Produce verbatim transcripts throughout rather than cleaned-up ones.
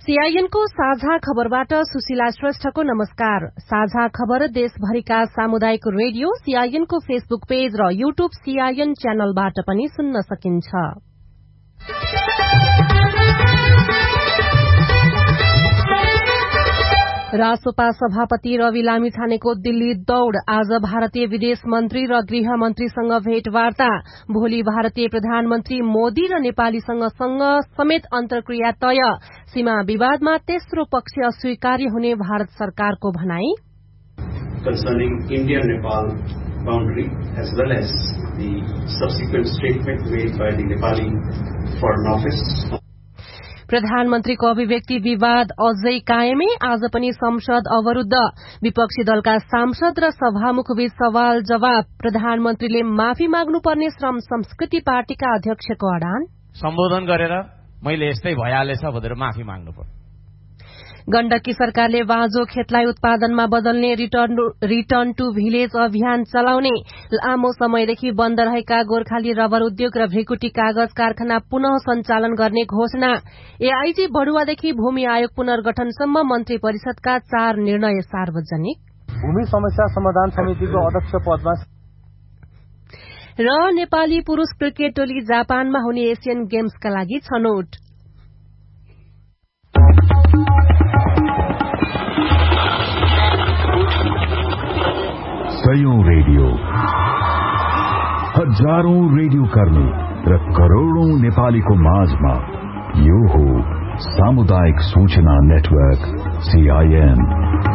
CIN को साझा खबरबाट सुशीला श्रेष्ठको नमस्कार। साझा खबर देशभरिका सामुदायिक रेडियो सीआईएन को फेसबुक पेज र यूट्यूब सीआईएन च्यानलबाट पनि सुन्न सकिन्छ। रासोपा सभापति रवि लामिछानेको दिल्ली दौड़। आज भारतीय विदेश मन्त्री र गृह मन्त्रीसँग भेटवार्ता। भोलि भारतीय प्रधानमन्त्री मोदी र नेपालीसँग समेत अन्तर्क्रिया तय। सीमा विवादमा तेस्रो पक्ष अस्वीकार्य हुने भारत सरकारको भनाई। Concerning India-Nepal boundary as well as the subsequent statement made by the Nepali Foreign Office. प्रधानमन्त्रीको अभिव्यक्ति विवाद अझै कायमै। आज पनि संसद अवरूद्ध। विपक्षी दलका सांसद र सभामुख बीच सवाल जवाब। प्रधानमन्त्रीले माफी माग्नुपर्ने श्रम संस्कृति पार्टीका अध्यक्षको अडान। सम्बोधन गरेर मैले यस्तै भइहालेछ भनेर माफी माग्नु पर्यो। गण्डकी सरकारले बाँझो खेतलाई उत्पादनमा बदल्ने रिटर्न, रिटर्न टू भिलेज अभियान चलाउने। लामो समयदेखि बन्द रहेका गोर्खाली रबर उद्योग र भ्रिकुटी कागज कारखाना पुनः सञ्चालन गर्ने घोषणा। एआईजी बढुवादेखि भूमि आयोग पुनर्गठनसम्म मन्त्री परिषदका चार निर्णय सार्वजनिक। भूमि समस्या समाधान समितिको अध्यक्ष पदमा र नेपाली पुरूष क्रिकेट टोली जापानमा हुने एसियन गेम्सका लागि छनौट। सयौं रेडियो, हजारौं रेडियो कर्मी र करोड़ौं नेपालीको माझमा यो हो सामुदायिक सूचना नेटवर्क सीआईएन।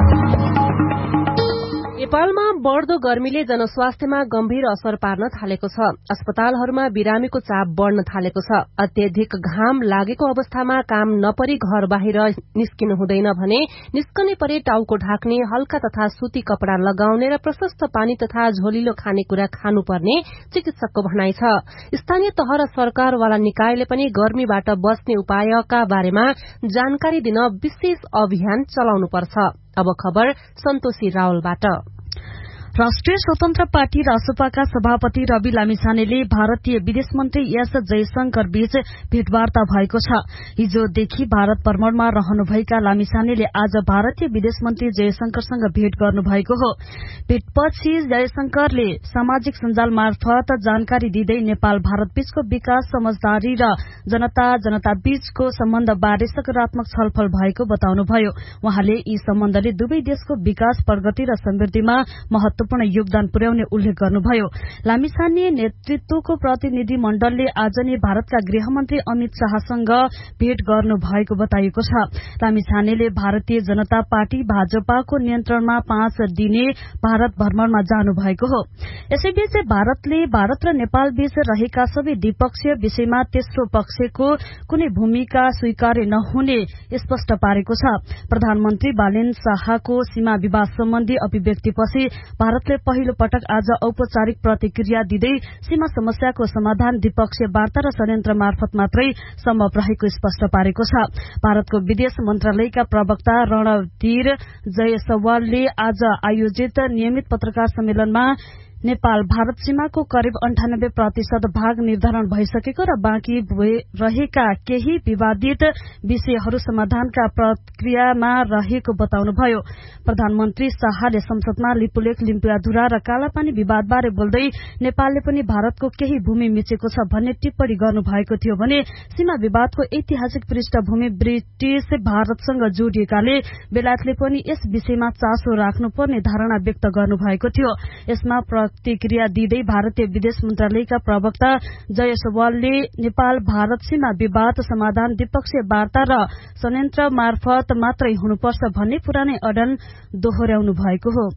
नेपालमा बढ़दो गर्मीले जनस्वास्थ्यमा गम्भीर असर पार्न थालेको छ। अस्पतालहरूमा बिरामीको चाप बढ़न थालेको छ। अत्यधिक घाम लागेको अवस्थामा काम नपरी घर बाहिर निस्किनु हुँदैन भने निस्कने परे टाउको ढाक्ने, हल्का तथा सूती कपड़ा लगाउने र प्रशस्त पानी तथा झोलिलो खानेकुरा खानुपर्ने चिकित्सकको भनाइ छ। स्थानीय तह र सरकारवाला निकायले पनि गर्मीबाट बच्ने उपायका बारेमा जानकारी दिन विशेष अभियान चलाउनुपर्छ। अब खबर सन्तोषी रावलबाट। राष्ट्रिय स्वतन्त्र पार्टी रासोपाका सभापति रवि लामिछानेले भारतीय विदेश मन्त्री एस जयशंकर बीच भेटवार्ता भएको छ। हिजोदेखि भारत भ्रमणमा रहनुभएका लामिछानेले आज भारतीय विदेश मन्त्री जयशंकरसँग भेट गर्नुभएको हो। भेटपछि जयशंकरले सामाजिक सञ्जाल मार्फत जानकारी दिँदै नेपाल भारत बीचको विकास, समझदारी र जनता जनता बीचको सम्बन्ध बारे सकारात्मक छलफल भएको बताउनुभयो। उहाँले यी सम्बन्धले दुवै देशको विकास, प्रगति र समृद्धिमा महत्व पूर्ण योगदान पुर्याउने उल्लेख गर्नुभयो। लामिछाने नेतृत्वको प्रतिनिधि मण्डलले आज नै भारतका गृहमन्त्री अमित शाहसँग भेट गर्नु भएको बताइएको छ। लामिछानेले भारतीय जनता पार्टी भाजपाको नियन्त्रणमा पाँच दिने भारत भ्रमणमा जानु भएको हो। यसैबीच भारतले भारत र नेपाल बीच रहेका सबै द्विपक्षीय विषयमा तेस्रो पक्षको कुनै भूमिका स्वीकार्य नहुने स्पष्ट पारेको छ। प्रधानमन्त्री बालेन शाहको सीमा विवाद सम्बन्धी अभिव्यक्तिपछि भारतले पहिलो पटक आज औपचारिक प्रतिक्रिया दिँदै सीमा समस्याको समाधान द्विपक्षीय वार्ता र षड्यन्त्र मार्फत मात्रै सम्भव रहेको स्पष्ट पारेको छ। भारतको विदेश मन्त्रालयका प्रवक्ता रणधीर जयसवालले आज आयोजित नियमित पत्रकार सम्मेलनमा नेपाल भारत सीमाको करिब अन्ठानब्बे प्रतिशत भाग निर्धारण भइसकेको र बाँकी रहेका केही विवादित विषयहरू समाधानका प्रक्रियामा रहेको बताउनुभयो। प्रधानमन्त्री शाहले संसदमा लिपुलेख, लिम्पियाधुरा र कालापानी विवादबारे बोल्दै नेपालले पनि भारतको केही भूमि मिचेको छ भन्ने टिप्पणी गर्नुभएको थियो भने सीमा विवादको ऐतिहासिक पृष्ठभूमि ब्रिटिश भारतसँग जोडिएकाले बेलायतले पनि यस विषयमा चासो राख्नुपर्ने धारणा व्यक्त गर्नुभएको थियो। यसमा प्रतिक्रिया दिँदै भारतीय विदेश मन्त्रालयका प्रवक्ता जयसवालले नेपाल भारत सीमा विवाद समाधान द्विपक्षीय वार्ता र षड्यन्त्र मार्फत मात्रै हुनुपर्छ भन्ने पुरानै अडन दोहोर्याउनु भएको हो।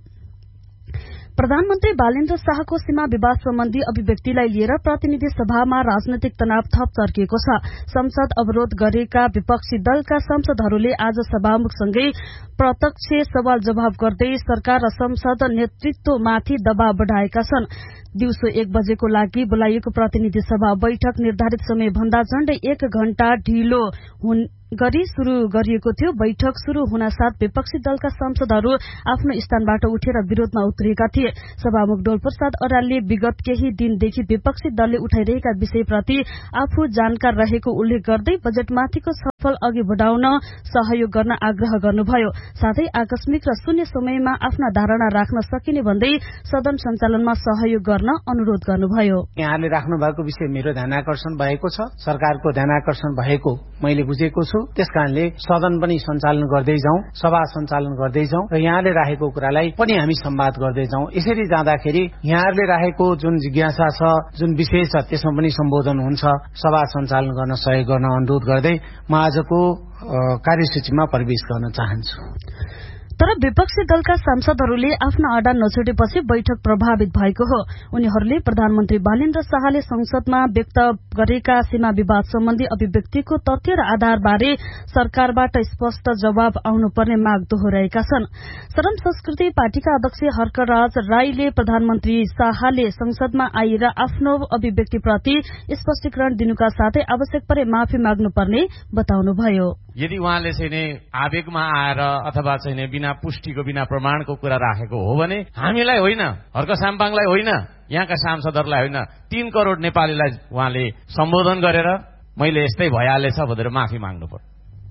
प्रधानमन्त्री बालेन्द्र शाहको सीमा विवाद सम्बन्धी अभिव्यक्तिलाई लिएर प्रतिनिधि सभामा राजनैतिक तनाव थप चर्किएको छ। संसद अवरोध गरेका विपक्षी दलका सांसदहरूले आज सभामुखसँगै प्रत्यक्ष सवाल जवाब गर्दै सरकार र संसद नेतृत्वमाथि दबाव बढ़ाएका छन्। दिउँसो एक बजेको लागि बोलाइएको प्रतिनिधि सभा बैठक निर्धारित समय भन्दा झण्डै एक घण्टा ढिलो गरी शुरू गरिएको थियो। बैठक शुरू हुनासाथ विपक्षी दलका सांसदहरू आफ्नो स्थानबाट उठेर विरोधमा उत्रिएका थिए। सभामुख डोलप्रसाद अर्यालले विगत केही दिनदेखि विपक्षी दलले उठाइरहेका विषयप्रति आफू जानकार रहेको उल्लेख गर्दै बजेटमाथिको छलफल अघि बढाउन सहयोग गर्न आग्रह गर्नुभयो। साथै आकस्मिक र शून्य समयमा आफ्ना धारणा राख्न सकिने भन्दै सदन सञ्चालनमा सहयोग गर्न अनुरोध गर्नुभयो। यहाँले राख्नु भएको विषय मेरो ध्यानाकर्षण भएको छ, सरकारको ध्यानाकर्षण भएको मैले बुझेको छु। त्यसकारणले सदन पनि सञ्चालन गर्दै जाउँ, सभा सञ्चालन गर्दै जाउँ र यहाँले राखेको कुरालाई पनि हामी संवाद गर्दै जाउँ। यसरी जाँदाखेरि यहाँहरूले राखेको जुन जिज्ञासा छ, जुन विषय छ, त्यसमा पनि सम्बोधन हुन्छ। सभा सञ्चालन गर्न सहयोग गर्न अनुरोध गर्दै म आजको कार्यसूचीमा प्रवेश गर्न चाहन्छु। तर विपक्षी दलका सांसदहरूले आफ्ना अडान नछोडेपछि बैठक प्रभावित भएको हो। उनीहरूले प्रधानमन्त्री बालेन्द्र शाहले संसदमा व्यक्त गरेका सीमा विवाद सम्बन्धी अभिव्यक्तिको तथ्य र आधारबारे सरकारबाट स्पष्ट जवाब आउनुपर्ने माग दोहोर्याएका छन्। श्रम संस्कृति पार्टीका अध्यक्ष हर्कराज राईले प्रधानमन्त्री शाहले संसदमा आएर आफ्नो अभिव्यक्तिप्रति स्पष्टीकरण दिनुका साथै आवश्यक परे माफी माग्नुपर्ने बताउनुभयो। यदि उहाँले चाहिँ आवेगमा आएर अथवा चाहिँ बिना पुष्टिको बिना प्रमाणको कुरा राखेको हो भने हामीलाई होइन, हर्क साम्पाङलाई होइन, यहाँका सांसदहरूलाई होइन, तीन करोड़ नेपालीलाई उहाँले सम्बोधन गरेर मैले यस्तै भइहालेछ भनेर माफी माग्नु पर्यो।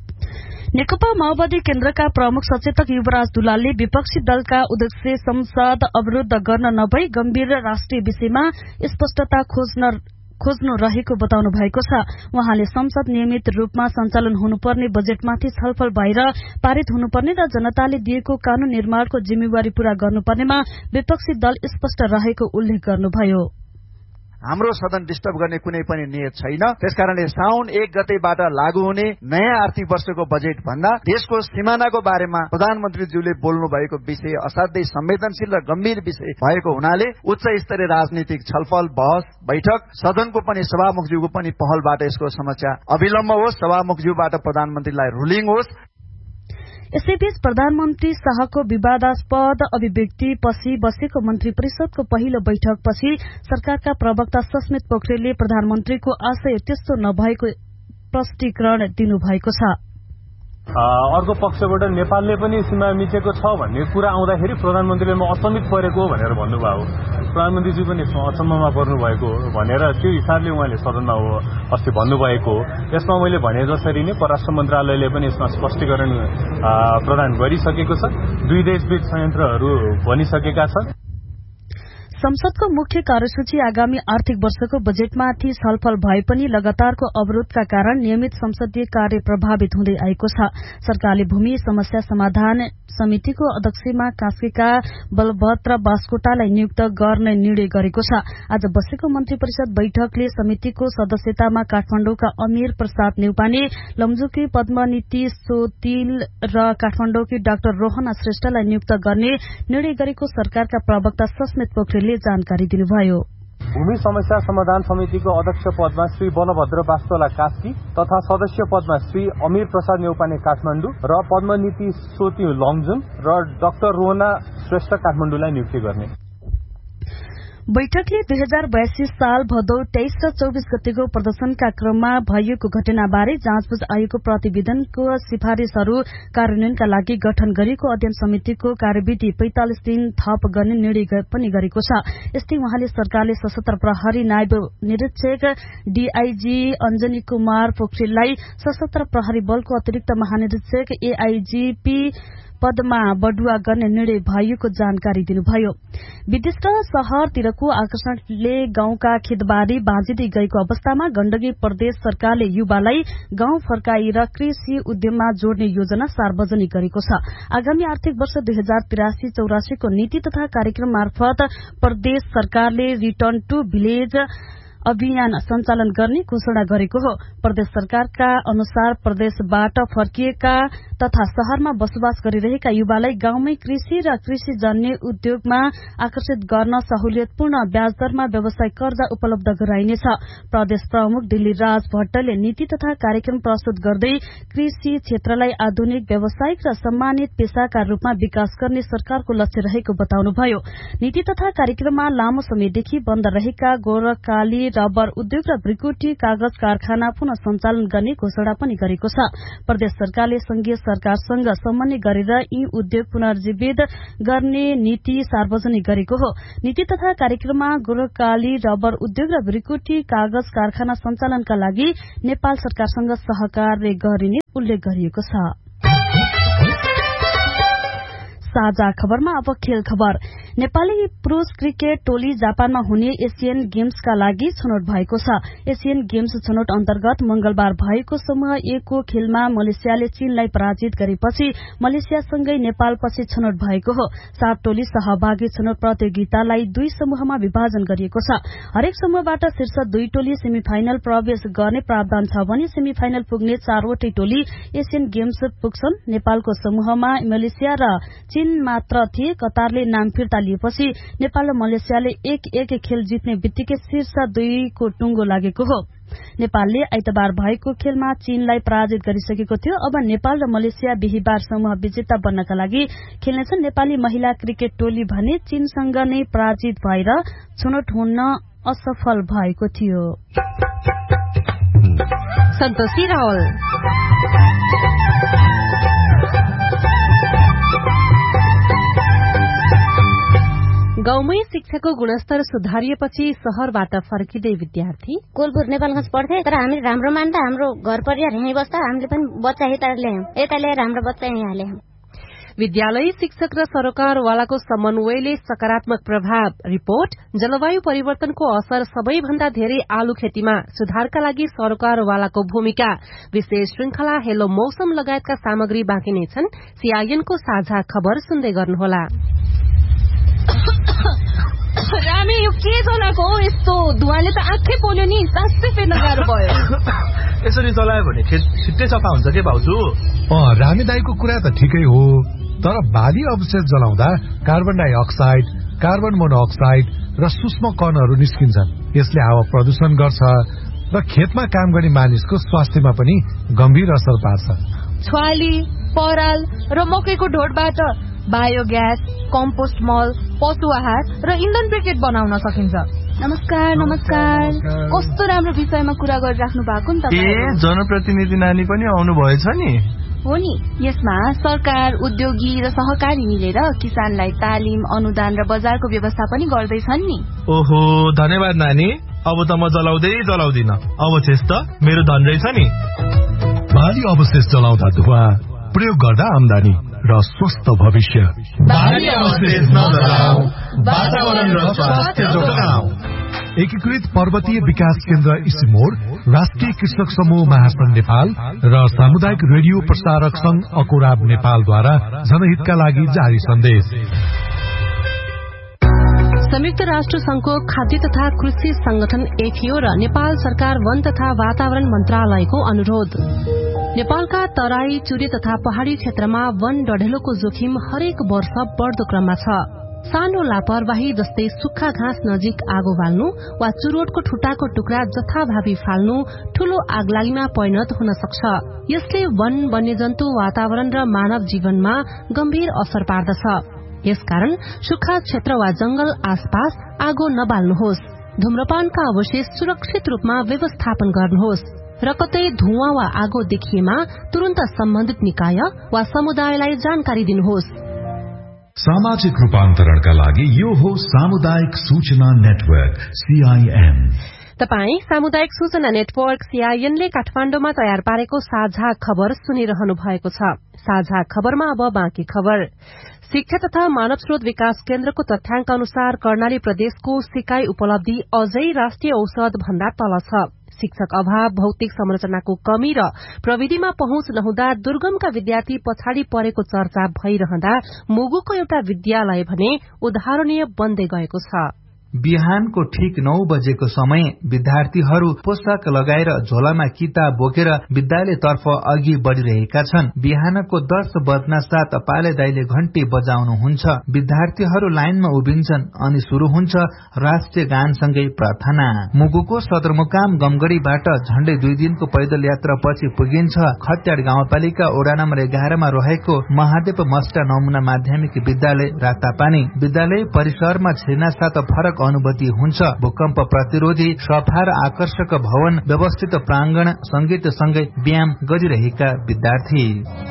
नेकपा माओवादी केन्द्रका प्रमुख सचेतक युवराज दुलालले विपक्षी दलका उद्देश्य संसद अवरुद्ध गर्न नभई गम्भीर राष्ट्रिय विषयमा स्पष्टता खोज्न खोज्नु रहेको बताउनु भएको छ। उहाँले संसद नियमित रूपमा सञ्चालन हुनुपर्ने, बजेटमाथि छलफल भएर पारित हुनुपर्ने र जनताले दिएको कानून निर्माणको जिम्मेवारी पूरा गर्नुपर्नेमा विपक्षी दल स्पष्ट रहेको उल्लेख गर्नुभयो। हाम्रो सदन डिस्टर्ब गर्ने कुनै पनि नियत छैन। त्यसकारणले साउन एक गतेबाट लागू हुने नयाँ आर्थिक वर्षको बजेट भन्दा देशको सिमानाको बारेमा प्रधानमन्त्रीज्यूले बोल्नु भएको विषय असाध्यै संवेदनशील र गम्भीर विषय भएको हुनाले उच्च स्तरीय राजनीतिक छलफल, बहस, बैठक, सदनको पनि सभामुखज्यूको पनि पहलबाट यसको समस्या अविलम्ब होस्, सभामुखज्यूबाट प्रधानमन्त्रीलाई रुलिङ होस्। यसैबीच प्रधानमन्त्री शाहको विवादास्पद अभिव्यक्ति पछि बसेको मन्त्री परिषदको पहिलो बैठकपछि सरकारका प्रवक्ता सस्मित पोखरेलले प्रधानमन्त्रीको आशय त्यस्तो नभएको स्पष्टीकरण दिनुभएको छ। अर्को पक्षबाट नेपालले पनि सीमा मिचेको छ भन्ने कुरा आउँदाखेरि प्रधानमन्त्रीले म अचम्मित परेको भनेर भन्नुभयो। प्रधानमन्त्रीजी पनि अचम्ममा पर्नु भएको भनेर त्यो हिसाबले उहाँले सदनमा अस्ति भन्नुभएको। यसमा मैले भने जसरी नै परराष्ट्र मन्त्रालयले पनि यसमा स्पष्टीकरण प्रदान गरिसकेको छ। दुई देशबीच संयन्त्रहरू बनिसकेका छन्। संसदको मुख्य कार्यसूची आगामी आर्थिक वर्षको बजेटमाथि छलफल भए पनि लगातारको अवरोधका कारण नियमित संसदीय कार्य प्रभावित हुँदै आएको छ। सरकारले भूमि समस्या समाधान समितिको अध्यक्षमा कास्कीका बलभद्र बास्कोटालाई नियुक्त गर्ने निर्णय गरेको छ। आज बसेको मन्त्री परिषद बैठकले समितिको सदस्यतामा काठमाडौँका अमीर प्रसाद नेउपाने, लमजुकी पद्मनीति सोतिल र काठमाडौँकी डाक्टर रोहना श्रेष्ठलाई नियुक्त गर्ने निर्णय गरेको सरकारका प्रवक्ता सस्मित पोखरेलले जानकारी दिनुभयो। भूमि समस्या समाधान समितिको अध्यक्ष पदमा श्री बलभद्र बास्तोला कास्की तथा सदस्य पदमा श्री अमीर प्रसाद नेउपाने काठमाडौँ र पद्मनीति सोती लमजुङ र डाक्टर रोहना श्रेष्ठ काठमाडौँलाई नियुक्ति गर्ने। बैठकले दुई हजार बयासी साल भदौ तेइस र चौबिस गतेको प्रदर्शनका क्रममा भएको घटनाबारे जाँचबुझ आयोगको प्रतिवेदनको सिफारिशहरू कार्यान्वयनका लागि गठन गरिएको अध्ययन समितिको कार्यविधि पैंतालिस दिन थप गर्ने निर्णय पनि गरेको छ। यस्तै उहाँले सरकारले सशस्त्र प्रहरी नायब निरीक्षक डीआईजी अञ्जनी कुमार पोखरेललाई सशस्त्र प्रहरी बलको अतिरिक्त महानिरीक्षक एआईजीपी पदमा बढुवा गर्ने निर्णय भएको जानकारी दिनुभयो। विदेश र शहरतिरको आकर्षणले गाउँका खेतबारी बाँझिँदै गएको अवस्थामा गण्डकी प्रदेश सरकारले युवालाई गाउँ फर्काएर कृषि उद्यममा जोड्ने योजना सार्वजनिक गरेको छ। आगामी आर्थिक वर्ष दुई हजार तिरासी चौरासीको नीति तथा कार्यक्रम मार्फत प्रदेश सरकारले रिटर्न टू भिलेज अभियान सञ्चालन गर्ने घोषणा गरेको हो। प्रदेश सरकारका अनुसार प्रदेशबाट फर्किएका तथा शहरमा बसोबास गरिरहेका युवालाई गाउँमै कृषि र कृषिजन्य उद्योगमा आकर्षित गर्न सहुलियतपूर्ण ब्याज दरमा व्यवसाय कर्जा उपलब्ध गराइनेछ। प्रदेश प्रमुख दिल्ली राज भट्टले नीति तथा कार्यक्रम प्रस्तुत गर्दै कृषि क्षेत्रलाई आधुनिक व्यावसायिक र सम्मानित पेशाका रूपमा विकास गर्ने सरकारको लक्ष्य रहेको बताउनुभयो। नीति तथा कार्यक्रममा लामो समयदेखि बन्द रहेका गोरखकाली रबर उद्योग र ब्रिकुटी कागज कारखाना पुनः सञ्चालन गर्ने घोषणा पनि गरेको छ। प्रदेश सरकारले संघीय सरकारसँग समन्वय गरेर यी उद्योग पुनर्जीवित गर्ने नीति सार्वजनिक गरेको हो। नीति तथा कार्यक्रममा गोरखकाली रबर उद्योग र ब्रिकुटी कागज कारखाना सञ्चालनका लागि नेपाल सरकारसँग सहकार्य गरिने उल्लेख गरिएको छ। साझा खबरमा अब खेल खबर। नेपाली पुरूष क्रिकेट टोली जापानमा हुने एसियन गेम्सका लागि छनौट भएको छ। एसियन गेम्स छनौट अन्तर्गत मंगलबार भएको समूह ए को खेलमा मलेसियाले चीनलाई पराजित गरेपछि मलेसियासँगै नेपालपछि छनौट भएको हो। सात टोली सहभागी छनौट प्रतियोगितालाई दुई समूहमा विभाजन गरिएको छ। हरेक समूहबाट शीर्ष दुई टोली सेमिफाइनल प्रवेश गर्ने प्रावधान छ भने सेमिफाइनल पुग्ने चारवटै टोली एसियन गेम्स पुग्छन्। नेपालको समूहमा मलेसिया र चीन मात्र थिए। कतारले नाम फिर्ता लिएपछि नेपाल र मलेसियाले एक एक खेल जित्ने बित्तिकै शीर्ष दुईको टुङ्गो लागेको हो। नेपालले आइतबार भएको खेलमा चीनलाई पराजित गरिसकेको थियो। अब नेपाल र मलेसिया बिहीबार समूह विजेता बन्नका लागि खेल्नेछन्। नेपाली महिला क्रिकेट टोली भने चीनसँग नै पराजित भएर छनौट हुन असफल भएको थियो। सन्तोषी रावल गाउँमै शिक्षाको गुणस्तर सुधारिएपछि शहरबाट फर्किँदै विद्यार्थी कोलपुर नेपालगञ्ज पढ्थे, तर हामीले राम्रो मान्दा हाम्रो घर परिवार यहीँ बस्दा हामीले पनि बच्चा यता ल्यायौँ यता ल्याएर हाम्रो बच्चा यहीँ हाल्यौँ। विद्यालय शिक्षक र सरकारवालाको समन्वयले सकारात्मक प्रभाव। रिपोर्ट। जलवायु परिवर्तनको असर सबैभन्दा धेरै आलु खेतीमा सुधारका लागि सरकारवालाको भूमिका। विशेष श्रृंखला हेलो मौसम लगायतका सामग्री बाँकी नै छन्। सीआईएनको साझा खबर सुन्दै गर्नुहोला। रामी यो के चलाएको हो? यस्तो धुवाले त आँखै पोल्यो नि, सासै फेर्न गाह्रो भयो। यसरी चलायो भने खेत छिट्टै सफा हुन्छ के भाउजू? अँ, रामी दाईको कुरा त ठिकै हो, तर बाली अवशेष जलाउँदा कार्बन डाइअक्साइड, कार्बन मोनोअक्साइड र सूक्ष्म कणहरू निस्किन्छन्। यसले हावा प्रदूषण गर्छ र खेतमा काम गर्ने मानिसको स्वास्थ्यमा पनि गम्भीर असर पार्छ। छ्वाली, पराल र मकैको ढोडबाट बायोग्यास, कम्पोस्ट मल, पशु आहार र इन्धन ब्रिकेट बनाउन सकिन्छ। नमस्कार नमस्कार कस्तो राम्रो विषयमा कुरा गरिराख्नु भएको नि तपाईँ। ए जनप्रतिनिधि नानी पनि आउनु भएछ नि? हो नि। यसमा सरकार, उद्योगी र सहकारी मिलेर किसानलाई तालिम, अनुदान र बजारको व्यवस्था पनि गर्दैछन् नि। ओहो धन्यवाद नानी, अब त म जलाउँदै जलाउँदिन। अवशेष त मेरो धन रहेछ नि। बाली अवशेष जलाउँदा धुवा, प्रयोग गर्दा आमदानी र स्वस्थ भविष्य। बाली अवशेष नजलाऊ, वातावरण र स्वास्थ्य जोगाऊ। एकीकृत पर्वतीय विकास केन्द्र इसिमोड, राष्ट्रिय कृषक समूह महासंघ नेपाल र सामुदायिक रेडियो प्रसारक संघ अकोराब नेपालद्वारा जनहितका लागि जारी सन्देश। संयुक्त राष्ट्र संघको खाद्य तथा कृषि संगठन एफएओ र नेपाल सरकार वन तथा वातावरण मन्त्रालयको अनुरोध। नेपालका तराई, चुरे तथा पहाड़ी क्षेत्रमा वन डढेलोको जोखिम हरेक वर्ष बढ़दो क्रममा छ। सानो लापरवाही जस्तै सुक्खा घाँस नजिक आगो बाल्नु वा चुरोटको ठुटाको टुक्रा जथाभावी फाल्नु ठूलो आगलागीमा परिणत हुन सक्छ। यसले वन, वन्यजन्तु, वातावरण र मानव जीवनमा गम्भीर असर पार्दछ। यसकारण सुक्खा क्षेत्र वा जंगल आसपास आगो नबाल्नुहोस्। धूम्रपानका अवशेष सुरक्षित रूपमा व्यवस्थापन गर्नुहोस् र कतै धुवाँ वा आगो देखिएमा तुरन्त सम्बन्धित निकाय वा समुदायलाई जानकारी दिनुहोस्। सामाजिक रूपान्तरणका लागि यो हो सामुदायिक सूचना नेटवर्क सीआईएन। तपाई सामुदायिक सूचना नेटवर्क सीआईएन ले काठमाडौँमा तयार पारेको साझा खबर सुनिरहनु भएको छ। साझा खबरमा अब बाँकी खबर। शिक्षा तथा मानव स्रोत विकास केन्द्रको तथ्याङ्क अनुसार कर्णाली प्रदेशको सिकाई उपलब्धि अझै राष्ट्रिय औसत भन्दा तल छ। शिक्षक अभाव, भौतिक संरचनाको कमी र प्रविधिमा पहुँच नहुँदा दुर्गमका विद्यार्थी पछाडि परेको चर्चा भइरहँदा मुगुको एउटा विद्यालय भने उदाहरणीय बन्दै गएको छ। बिहानको ठीक नौ बजेको समय विद्यार्थीहरू पोसाक लगाएर झोलामा किताब बोकेर विद्यालयतर्फ अघि बढ़िरहेका छन्। बिहानको दस बज्न साथ पाले दाइले घण्टी बजाउनुहुन्छ। विद्यार्थीहरू लाइनमा उभिन्छन् अनि शुरू हुन्छ राष्ट्रिय गानसँगै प्रार्थना। मुगुको सदरमुकाम गमगढ़ीबाट झण्डै दुई दिनको पैदल यात्रा पछि पुगिन्छ खत्याड गाउँपालिका वडा नम्बर एघारमा रहेको महादेव मष्ट नमुना माध्यमिक विद्यालय रातापानी। विद्यालय परिसरमा छिर्ना साथ फरक अनुभूति हुन्छ। भूकम्प प्रतिरोधी सफा र आकर्षक भवन, व्यवस्थित प्राङ्गण, संगीत सँगै व्यायाम गरिरहेका विद्यार्थी।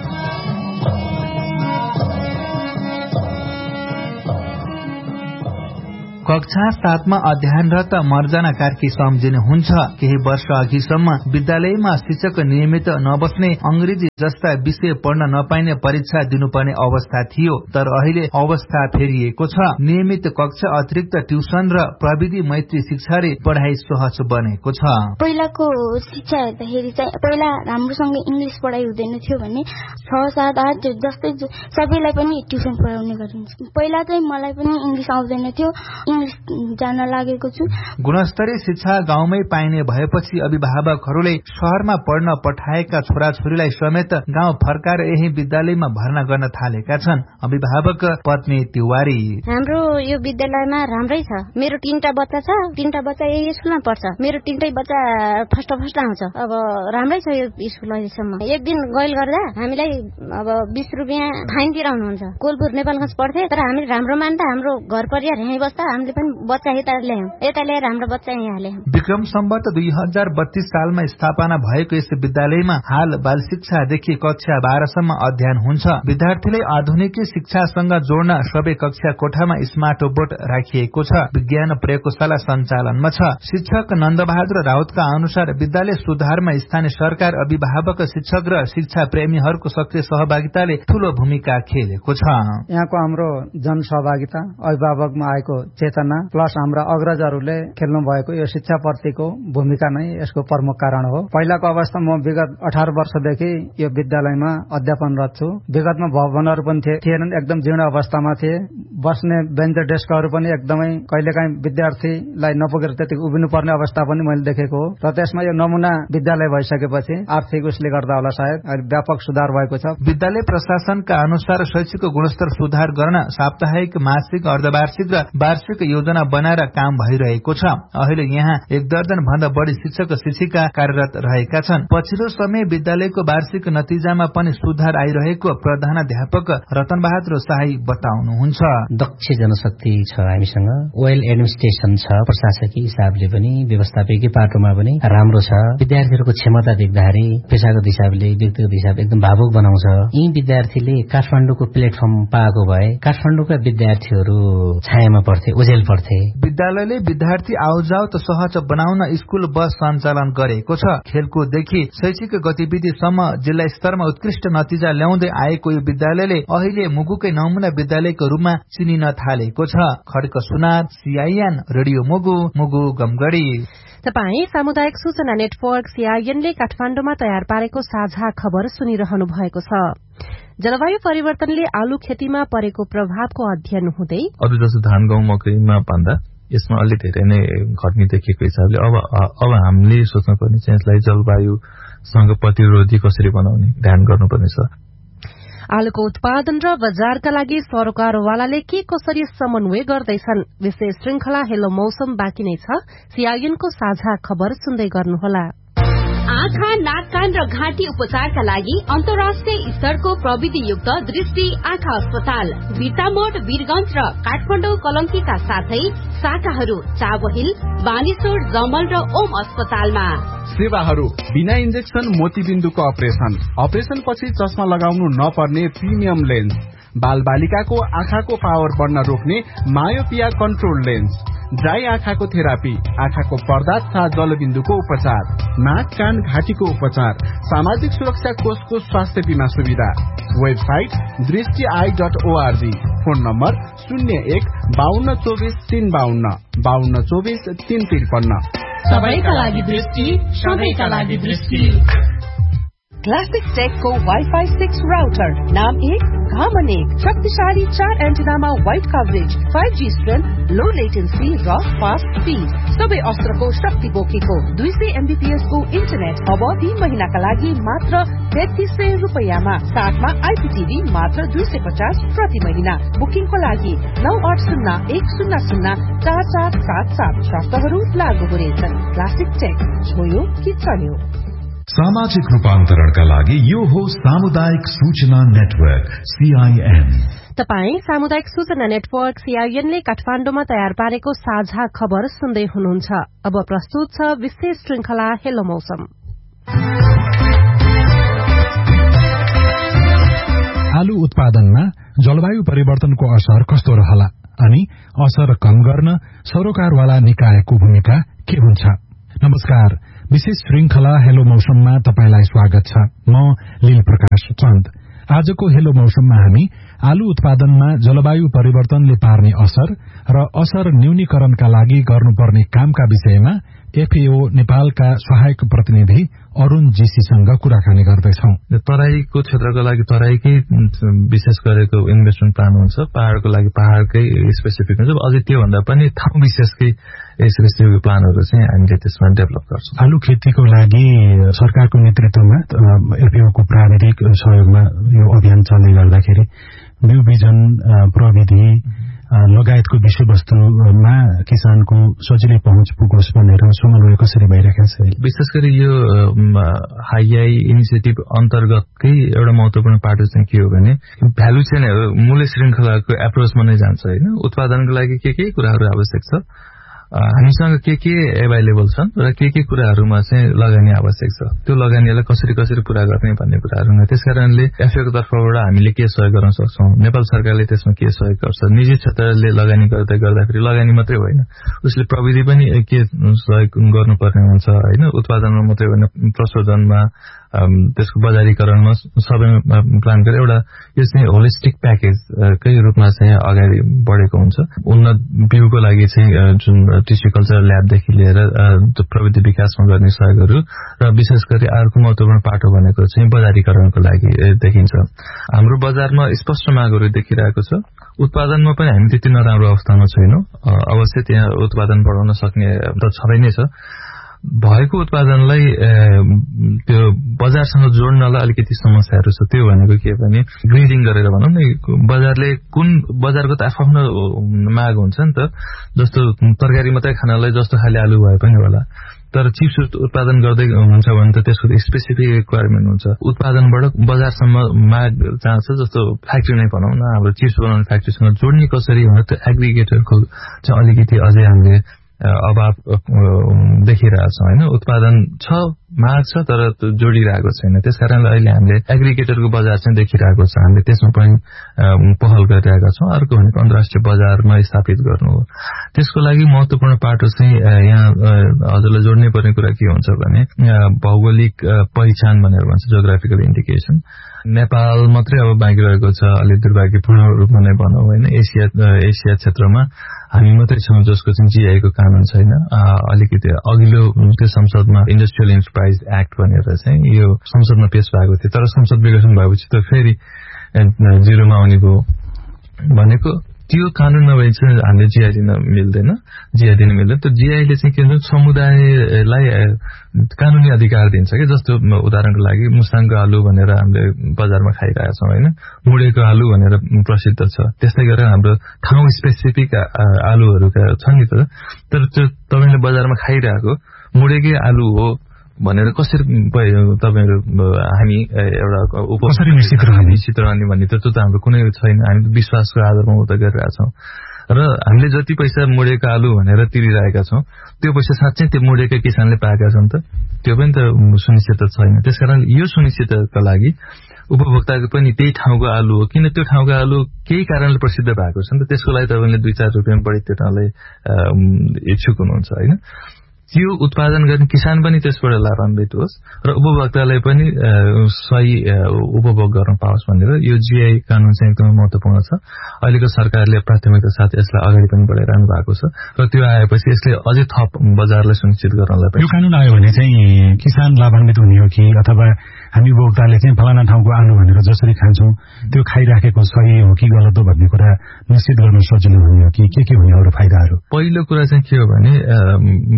कक्षा सातमा अध्ययनरत मर्जना कार्की सम्झिनुहुन्छ। केही वर्ष अघिसम्म विद्यालयमा शिक्षक नियमित नबस्ने, अंग्रेजी जस्ता विषय पढ्न नपाइने परीक्षा दिनुपर्ने अवस्था थियो, तर अहिले अवस्था फेरिएको छ। नियमित कक्षा, अतिरिक्त ट्युसन र प्रविधि मैत्री शिक्षाले पढ़ाइ सहज बनेको छ। पहिलाको शिक्षा हेर्दाखेरि चाहिँ पहिला राम्रोसँग इंग्लिश पढाइ हुँदैन थियो भने छ सात आठ जस्तै सबैलाई पनि ट्युसन पढाउने गरिन्छ। पहिला चाहिँ मलाई पनि इंग्लिश आउँदैन थियो, जान लागेको छु। गुणस्तरीय शिक्षा गाउँमै पाइने भएपछि अभिभावकहरूले शहरमा पढ्न पठाएका छोराछोरीलाई समेत गाउँ फर्काएर यही विद्यालयमा भर्ना गर्न थालेका छन्। अभिभावक पत्नी तिवारी: हाम्रो यो विद्यालयमा राम्रै छ। मेरो तीनटा बच्चा छ, तीनटा बच्चा यही स्कुलमा पढ्छ। मेरो तीनटै बच्चा फर्स्ट फर्स्ट आउँछ। अब राम्रै छ यो स्कुल अहिलेसम्म। एक दिन गैल गर्दा हामीलाई अब बीस रुपियाँ फाइन तिराउनुहुन्छ। कोलपुर नेपालगञ्ज पढ्थे, तर हामी राम्रो मान्दा हाम्रो घर परिवार यहीँ बस्दा हामीले पनि बच्चा यता ल्यायौं, यता ल्याएर हाम्रो बच्चा यहाँ ल्यायौं। विक्रम सम्वत दुई हजार बत्तीस सालमा स्थापना भएको यस विद्यालयमा हाल बाल शिक्षादेखि कक्षा बाह्रसम्म अध्ययन हुन्छ। विद्यार्थीले आधुनिक शिक्षासँग जोड्न सबै कक्षा कोठामा स्मार्ट बोर्ड राखिएको छ। विज्ञान प्रयोगशाला सञ्चालनमा छ। शिक्षक नन्दबहादुर राउतका अनुसार विद्यालय सुधारमा स्थानीय सरकार, अभिभावक, शिक्षक र शिक्षा प्रेमीहरूको सक्रिय सहभागिताले ठूलो भूमिका खेलेको छ। यहाँको हाम्रो जनसहभागिता, अभिभावकमा आएको चेतना प्लस हाम्रा अग्रजहरूले खेल्नु भएको यो शिक्षा प्रतिको भूमिका नै यसको प्रमुख कारण हो। पहिलाको अवस्था म विगत अठार वर्षदेखि यो विद्यालयमा अध्यापनरत छु। विगतमा भवनहरू पनि थिएनन्, एकदम जीर्ण अवस्थामा थिए। बस्ने बेन्च डेस्कहरू पनि एकदमै कहिलेकाहीँ विद्यार्थीलाई नपुगेर त्यति उभिनु पर्ने अवस्था पनि मैले देखेको हो। र त्यसमा यो नमुना विद्यालय भइसकेपछि आर्थिक उसले गर्दा होला सायद व्यापक सुधार भएको छ। विद्यालय प्रशासनका अनुसार शैक्षिक गुणस्तर सुधार गर्न साप्ताहिक, मासिक, अर्धवार्षिक र वार्षिक योजना बनाएर काम भइरहेको छ। अहिले यहाँ एक दर्जन भन्दा बढी शिक्षक शिक्षिका कार्यरत रहेका छन्। पछिल्लो समय विद्यालयको वार्षिक नतिजामा पनि सुधार आइरहेको प्रधानाध्यापक रतन बहादुर शाही बताउनुहुन्छ। दक्ष जनशक्ति छ हामीसँग, वेल एडमिनिस्ट्रेसन छ, प्रशासकीय हिसाबले पनि व्यवस्थापकीय पाटोमा पनि राम्रो छ। विद्यार्थीहरूको क्षमता देख्दाखेरि पेशागत हिसाबले, व्यक्तिगत हिसाबले एकदम भावुक बनाउँछ। यी विद्यार्थीले काठमाडौँको प्लेटफर्म पाएको भए काठमाडौँका विद्यार्थीहरू छायामा पढ्थे, ओझेल पढ्थे। विद्यालयले विद्यार्थी आउजाउ सहज बनाउन स्कूल बस सञ्चालन गरेको छ। खेलकुददेखि शैक्षिक गतिविधिसम्म जिल्ला स्तरमा उत्कृष्ट नतिजा ल्याउँदै आएको यो विद्यालयले अहिले मुगुकै नमुना विद्यालयको रूपमा चिनिन थालेको छ। खड्क सुनार, सीआईएन, रेडियो मुगु, मुगु गमगढी। तपाई सामुदायिक सूचना नेटवर्क सीआईएनले काठमाडौँमा तयार पारेको साझा खबर सुनिरहनु भएको छ। जलवायु परिवर्तनले आलु खेतीमा परेको प्रभावको अध्ययन हुँदै अरू जस्तो धान, गहुँ, मकैमा भन्दा यसमा अलि धेरै नै घट्ने देखिएको हिसाबले अब अब हामीले सोच्नुपर्ने चाहिँ यसलाई जलवायुसँग प्रतिरोधी कसरी बनाउने ध्यान गर्नुपर्ने छ। आलुको उत्पादन र बजारका लागि सरकारवालाले के कसरी समन्वय गर्दैछन्? विशेष श्रृंखला हेलो मौसम बाँकी नै छ। सीआईएनको साझा खबर सुन्दै गर्नुहोला। आँखा, नाक, कान र घाँटी उपचारका लागि अन्तर्राष्ट्रिय स्तरको प्रविधियुक्त दृष्टि आँखा अस्पताल बिर्तामोड, वीरगंज र काठमाडौँ कलंकीका साथै शाखाहरू चाबहिल, बानेश्वर, जमल र ओम अस्पतालमा। सेवाहरू बिना इन्जेक्सन मोतीबिन्दुको अपरेशन, अपरेशन पछि चस्मा लगाउनु नपर्ने प्रिमियम लेन्स, बाल बालिकाको आँखाको पावर बढ्न रोक्ने मायोपिया कन्ट्रोल लेन्स, ड्राई आँखाको थेरापी, आँखाको पर्दा तथा जलबिन्दुको उपचार, नाक, कान, घाँटीको उपचार, सामाजिक सुरक्षा कोषको स्वास्थ्य बीमा सुविधा। वेबसाइट दृष्टि I dot ORG. Phone number शून्य एक बाहन्न चौबिस तीन बाहन्न बाहन्न चौबिस तीन त्रिपन्न। सबैका लागि दृष्टि, सबैका लागि दृष्टि। क्लासिक टेकको वाइफाई सिक्स राउटर, नाम एक, घामन एक, शक्तिशाली चार एन्टिनामा wide coverage, five G strength, लो लेटेन्सी र फास्ट स्पिड, सबै अस्त्रको शक्ति बोकेको दुई सय एमबीपीएस को इन्टरनेट अब तीन महिनाका लागि मात्र तेत्तीस सय रुपियाँमा, साथमा आइपीटीभी मात्र दुई सय पचास प्रति महिना। बुकिङको लागि नौ आठ शून्य एक शून्य शून्य चार चार सात सात। शर्तहरू लागू हुनेछन्। क्लासिक टेक, छोयो कि चल्यो। सामाजिक रूपान्तरणका लागि यो हो सामुदायिक सूचना नेटवर्क सीआईएन। तपाई सामुदायिक सूचना नेटवर्क सीआईएन ले काठमाडौँमा तयार पारेको साझा खबर सुन्दै हुनुहुन्छ। अब प्रस्तुत छ विशेष श्रृंखला हेलो मौसम। आलु उत्पादनमा जलवायु परिवर्तनको असर कस्तो रहला अनि असर कम गर्न सरोकारवाला निकायको भूमिका के हुन्छ? नमस्कार, विशेष श्रृंखला हेलो मौसममा तपाईलाई स्वागत छ। म लील प्रकाश चन्द। आजको हेलो मौसममा हामी आलु उत्पादनमा जलवायु परिवर्तनले पार्ने असर र असर न्यूनीकरणका लागि गर्नुपर्ने कामका विषयमा एफएओ नेपालका सहायक प्रतिनिधि अरूण जीसीसँग कुराकानी गर्दैछौं। तराईको क्षेत्रको लागि तराईकै विशेष गरेको इन्भेस्टमेन्ट प्लान हुन्छ, पहाड़को लागि पहाड़कै स्पेसिफिक हुन्छ, अझै त्योभन्दा पनि ठाउँ विशेषकै स्पेसिफिक प्लानहरू चाहिँ हामीले त्यसमा डेभलप गर्छौं। आलु खेतीको लागि सरकारको नेतृत्वमा एफएओको प्राविधिक सहयोगमा यो अभियान चल्दै गर्दाखेरि बिउ बिजन प्रविधि लगायतको विषयवस्तुमा किसानको सजिलै पहुँच पुगोस् भनेर समन्वय कसरी भइरहेको छ? विशेष गरी यो हाइआई इनिसिएटिभ अन्तर्गतकै एउटा महत्वपूर्ण पाटो चाहिँ के हो भने भ्यालु चेन मूल्य श्रृंखलाको एप्रोचमा नै जान्छ होइन। उत्पादनको लागि के के कुराहरू आवश्यक छ, हामीसँग के के एभाइलेबल छन् र के के कुराहरूमा चाहिँ लगानी आवश्यक छ, त्यो लगानीलाई कसरी कसरी पूरा गर्ने भन्ने कुराहरूमा। त्यसकारणले एफएओको तर्फबाट हामीले के सहयोग गर्न सक्छौं, नेपाल सरकारले त्यसमा के सहयोग गर्छ, निजी क्षेत्रले लगानी गर्दै गर्दाखेरि लगानी मात्रै होइन, उसले प्रविधि पनि के सहयोग गर्नुपर्ने हुन्छ होइन। उत्पादनमा मात्रै होइन, प्रशोधनमा, त्यसको बजारीकरणमा सबैमा प्लान गरेर एउटा यो चाहिँ होलिस्टिक प्याकेजकै रूपमा चाहिँ अगाडि बढेको हुन्छ। उन्नत बिउको लागि चाहिँ जुन टिस्यु कल्चर ल्याबदेखि लिएर प्रविधि विकासमा गर्ने सहयोगहरू र विशेष गरी अर्को महत्वपूर्ण पाटो भनेको चाहिँ बजारीकरणको लागि देखिन्छ। हाम्रो बजारमा स्पष्ट मागहरू देखिरहेको छ। उत्पादनमा पनि हामी त्यति नराम्रो अवस्थामा छैनौं, अवश्य त्यहाँ उत्पादन बढाउन सक्ने त छँदै नै छ। भएको उत्पादनलाई त्यो बजारसँग जोड्नलाई अलिकति समस्याहरू छ। त्यो भनेको के भने ग्रेडिङ गरेर भनौँ न, बजारले कुन बजारको त आफ्नो माग हुन्छ नि त। जस्तो तरकारी मात्रै खानलाई जस्तो खाले आलु भए पनि होला, तर चिप्स उत्पादन गर्दै हुन्छ भने त त्यसको स्पेसिफिक रिक्वायरमेन्ट हुन्छ। उत्पादनबाट बजारसम्म माग जहाँ छ, जस्तो फ्याक्ट्री नै भनौँ न, हाम्रो चिप्स बनाउने फ्याक्ट्रीसँग जोड्ने कसरी भनेर त्यो एग्रिगेटरको चाहिँ अलिकति अझै हामीले अभाव देखिरहेछौँ होइन। उत्पादन छ, माग छ, तर जोडिरहेको छैन। त्यसकारणले अहिले हामीले एग्रिगेटरको बजार चाहिँ देखिरहेको छ, हामीले त्यसमा पनि पहल गरिरहेका छौँ। अर्को भनेको अन्तर्राष्ट्रिय बजारमा स्थापित गर्नु हो। त्यसको लागि महत्वपूर्ण पाटो चाहिँ यहाँ हजुरलाई जोड्नै पर्ने कुरा के हुन्छ भने भौगोलिक पहिचान भनेर भन्छ, जियोग्राफिकल इन्डिकेसन। नेपाल मात्रै अब बाँकी रहेको छ, अलिक दुर्भाग्यपूर्ण रूपमा नै भनौँ होइन। एसिया एसिया क्षेत्रमा हामी मात्रै छौँ जसको चाहिँ जीआईको कानून छैन। अलिकति अघिल्लो त्यो संसदमा इन्डस्ट्रियल इन्टरप्राइज एक्ट भनेर चाहिँ यो संसदमा पेश भएको थियो, तर संसद विघटन भएपछि त फेरि जिरोमा आउने भयो भनेको। त्यो कानून नभए चाहिँ हामीले जीआई दिन मिल्दैन, जीआई दिन मिल्दैन। त्यो जीआईले चाहिँ के भन्छ, समुदायलाई कानूनी अधिकार दिन्छ कि। जस्तो उदाहरणको लागि मुसाङको आलु भनेर हामीले बजारमा खाइरहेका छौँ होइन, मुडेको आलु भनेर प्रसिद्ध छ। त्यस्तै गरेर हाम्रो ठाउँ स्पेसिफिक आलुहरूका छन् नि त, तर त्यो तपाईँले बजारमा खाइरहेको मुडेकै आलु हो भनेर कसरी तपाईँहरू हामी एउटा कसरी निश्चित रहने निश्चित रहने भन्ने त त्यो त हाम्रो कुनै छैन। हामी विश्वासको आधारमा उता गरिरहेछौँ र हामीले जति पैसा मुडेको आलु भनेर तिरिरहेका छौँ, त्यो पैसा साँच्चै त्यो मुडेकै किसानले पाएका छन् त? त्यो पनि त सुनिश्चित छैन। त्यसकारण यो सुनिश्चितका लागि उपभोक्ताको पनि त्यही ठाउँको आलु हो, किन त्यो ठाउँको आलु केही कारणले प्रसिद्ध भएको छ नि त, त्यसको लागि तपाईँले दुई चार रुपियाँ बढी तिर्नलाई इच्छुक हुनुहुन्छ होइन। त्यो उत्पादन गर्ने किसान पनि त्यसबाट लाभान्वित होस् र उपभोक्तालाई पनि सही उपभोग गर्न पाओस् भनेर यो जीआई कानून चाहिँ एकदमै महत्वपूर्ण छ। अहिलेको सरकारले प्राथमिकता साथ यसलाई अगाडि पनि बढाइरहनु भएको छ र त्यो आएपछि यसले अझै थप बजारलाई सुनिश्चित गर्नलाई पनि। यो कानून आयो भने चाहिँ किसान लाभान्वित हुने हो कि अथवा हामी उपभोक्ताले चाहिँ फलाना ठाउँको आलु भनेर जसरी खान्छौँ त्यो खाइराखेको सही हो कि गलत हो भन्ने कुरा निश्चित गर्न सजिलो हुने हो कि के के हुने अरू फाइदाहरू? पहिलो कुरा चाहिँ के हो भने भौगोलिक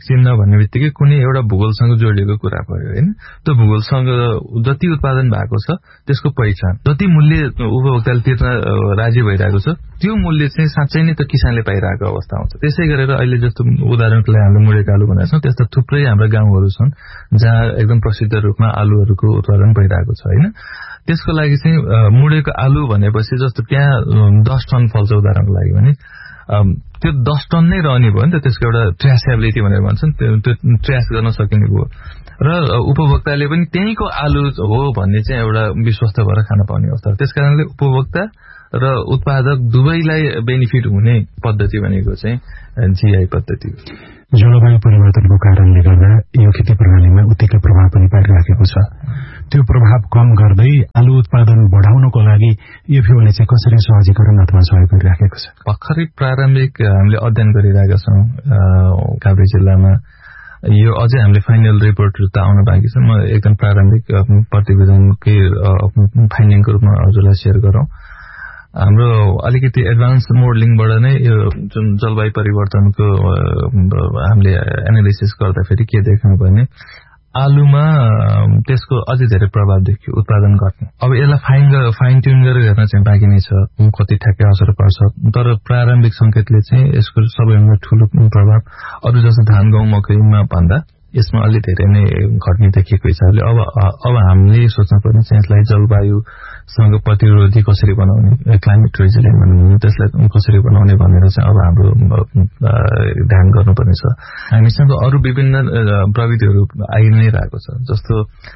चिन्ह भन्ने बित्तिकै कुनै एउटा भूगोलसँग जोडिएको कुरा भयो होइन। त्यो भूगोलसँग जति उत्पादन भएको छ त्यसको पहिचान, जति मूल्य उपभोक्ताले तिर्न राजी भइरहेको छ त्यो मूल्य चाहिँ साँच्चै नै त किसानले पाइरहेको अवस्था हुन्छ। त्यसै गरेर अहिले जस्तो उदाहरणको लागि हामीले मुडेको आलु भनेका छौँ, त्यस्ता थुप्रै हाम्रा गाउँहरू छन् जहाँ एकदम प्रसिद्ध रूपमा आलुहरूको उत्पादन भइरहेको छ होइन। त्यसको लागि चाहिँ मुडेको आलु भनेपछि जस्तो त्यहाँ दस टन फल्छ उदाहरणको लागि भने त्यो दस टन नै रहने भयो नि त, त्यसको एउटा ट्रेसेबिलिटी भनेर भन्छन्, त्यो ट्रेस गर्न सकिने भयो र उपभोक्ताले पनि त्यहीँको आलु हो भन्ने चाहिँ एउटा विश्वस्त भएर खान पाउने अवस्था। त्यसकारणले उपभोक्ता र उत्पादक दुवैलाई बेनिफिट हुने पद्धति भनेको चाहिँ जीआई पद्धति हो। जलवायु परिवर्तनको कारणले गर्दा यो खेती प्रणालीमा उत्तिकै प्रभाव पनि पारिराखेको छ। त्यो प्रभाव कम गर्दै आलु उत्पादन बढाउनको लागि एफएओले चाहिँ कसरी सहजीकरण अथवा सहयोग गरिराखेको छ? भर्खरै प्रारम्भिक हामीले अध्ययन गरिरहेका छौँ काभ्रे जिल्लामा। यो अझै हामीले फाइनल रिपोर्टहरू त आउन बाँकी छ। म एकदम प्रारम्भिक प्रतिवेदनकै फाइन्डिङको रूपमा हजुरलाई सेयर गरौँ। हाम्रो अलिकति एडभान्स मोडलिङबाट नै यो जुन जलवायु परिवर्तनको हामीले एनालिसिस गर्दाखेरि के देख्यौँ भने आलुमा त्यसको अझै धेरै प्रभाव देखियो, उत्पादन घट्ने। अब यसलाई फाइन फाइन ट्युन गरेर हेर्न चाहिँ बाँकी नै छ कति ठ्याक्कै असर पर्छ, तर प्रारम्भिक संकेतले चाहिँ यसको सबैभन्दा ठूलो प्रभाव अरू जस्तो धान गहुँ मकैमा भन्दा यसमा अलि धेरै नै घट्ने देखिएको हिसाबले अब अब हामीले सोच्नु पर्ने चाहिँ यसलाई जलवायुसँग प्रतिरोधी कसरी बनाउने, क्लाइमेट रेजिलियन्ट भन्ने त्यसलाई कसरी बनाउने भनेर चाहिँ अब हाम्रो ध्यान गर्नुपर्ने छ। हामीसँग अरू विभिन्न प्रविधिहरू आइ नै रहेको छ, जस्तो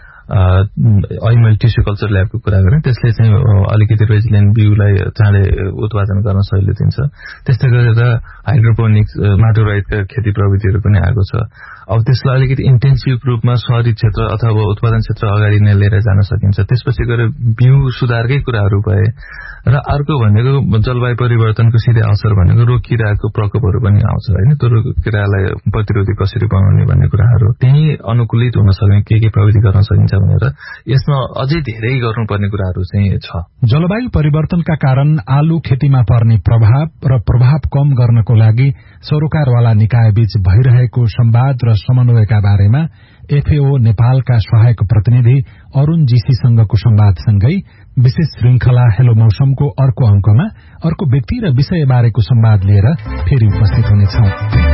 अहिले मैले टिस्यु कल्चर ल्याबको कुरा गरेँ, त्यसले चाहिँ अलिकति रेजिलियन्ट बिउलाई चाँडै उत्पादन गर्न सजिलो दिन्छ। त्यस्तै गरेर हाइड्रोपोनिक्स माटो रहितका खेती प्रविधिहरू पनि आएको छ। अब त्यसलाई अलिकति इन्टेन्सिभ रूपमा शहरी क्षेत्र अथवा उत्पादन क्षेत्र अगाडि नै लिएर जान सकिन्छ। त्यसपछि गएर बिउ सुधारकै कुराहरू भए र अर्को भनेको जलवायु परिवर्तनको सिधै असर भनेको रोग किराको प्रकोपहरू पनि आउँछ होइन। त्यो रोग किरालाई प्रतिरोधी कसरी बनाउने भन्ने कुराहरू त्यही अनुकूलित हुन सक्ने के के प्रविधि गर्न सकिन्छ भनेर यसमा अझै धेरै गर्नुपर्ने कुराहरू चाहिँ छ। जलवायु परिवर्तनका कारण आलु खेतीमा पर्ने प्रभाव र प्रभाव कम गर्नको लागि सरोकारवाला निकाय बीच भइरहेको संवाद र समन्वयका बारेमा एफएओ नेपालका सहायक प्रतिनिधि अरूण जीसीसँगको संवादसँगै विशेष श्रृंखला हेलो मौसमको अर्को अंकमा अर्को व्यक्ति र विषय बारेको संवाद लिएर फेरि उपस्थित हुनेछौं।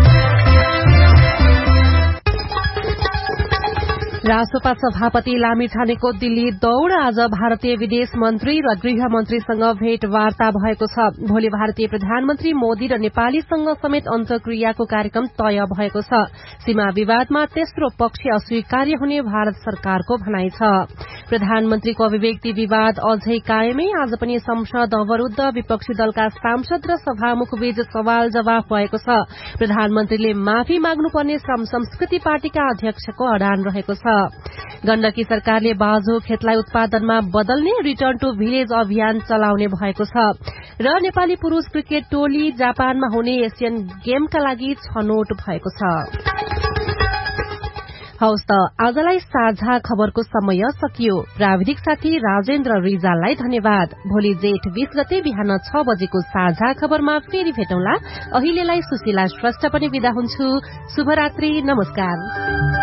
रासोपा सभापति लामिछानेको दिल्ली दौड़ आज भारतीय विदेश मन्त्री र गृह मन्त्रीसँग भेटवार्ता भएको छ। भोलि भारतीय प्रधानमन्त्री मोदी र नेपालीसँग समेत अन्तर्क्रियाको कार्यक्रम तय भएको छ। सीमा विवादमा तेस्रो पक्ष अस्वीकार्य हुने भारत सरकारको भनाइ छ। प्रधानमन्त्रीको अभिव्यक्ति विवाद अझै कायमै। आज पनि संसद अवरूद्ध, विपक्षी दलका सांसद र सभामुखबीच सवाल जवाफ भएको छ। प्रधानमन्त्रीले माफी माग्नुपर्ने श्रम संस्कृति पार्टीका अध्यक्षको अडान रहेको छ। गण्डकी सरकारले बाजो खेतलाई उत्पादनमा बदल्ने रिटर्न टू भिलेज अभियान चलाउने भएको छ। र नेपाली पुरूष क्रिकेट टोली जापानमा हुने एसियन गेमका लागि छनौट भएको छ। हवस् त आजलाई साझा खबरको समय सकियो। प्राविधिक साथी राजेन्द्र रिजाललाई धन्यवाद। भोलि जेठ बीस गते बिहान छ बजेको साझा खबरमा फेरि भेटौँला। अहिलेलाई सुशीला श्रेष्ठ पनि विदा हुन्छु। शुभरात्रि, नमस्कार।